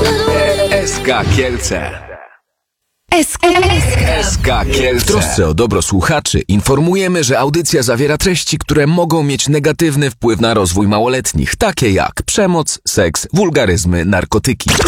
SK Kielce. SK Kielce. W trosce o dobro słuchaczy informujemy, że audycja zawiera treści, które mogą mieć negatywny wpływ na rozwój małoletnich, takie jak przemoc, seks, wulgaryzmy, narkotyki.